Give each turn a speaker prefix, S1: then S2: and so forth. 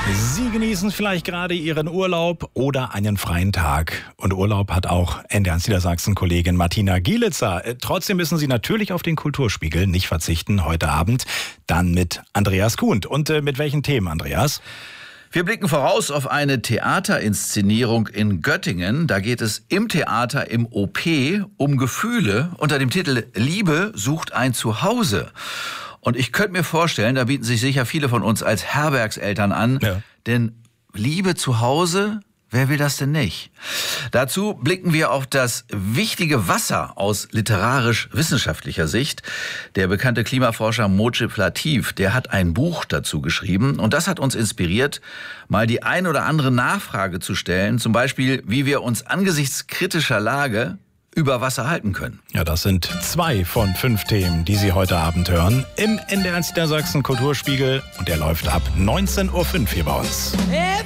S1: Sie genießen vielleicht gerade Ihren Urlaub oder einen freien Tag. Und Urlaub hat auch NDR Niedersachsen-Kollegin Martina Gielitzer. Trotzdem müssen Sie natürlich auf den Kulturspiegel nicht verzichten. Heute Abend dann mit Andreas Kuhn. Und mit welchen Themen, Andreas?
S2: Wir blicken voraus auf eine Theaterinszenierung in Göttingen. Da geht es im Theater, im OP, um Gefühle unter dem Titel Liebe sucht ein Zuhause. Und ich könnte mir vorstellen, da bieten sich sicher viele von uns als Herbergseltern an, denn Liebe zu Hause, wer will das denn nicht? Dazu blicken wir auf das wichtige Wasser aus literarisch-wissenschaftlicher Sicht. Der bekannte Klimaforscher Mojib Latif, der hat ein Buch dazu geschrieben und das hat uns inspiriert, mal die ein oder andere Nachfrage zu stellen, zum Beispiel, wie wir uns angesichts kritischer Lage über Wasser halten können.
S1: Ja, das sind 2 von 5 Themen, die Sie heute Abend hören im NDR Niedersachsen Kulturspiegel und der läuft ab 19:05 Uhr hier bei uns.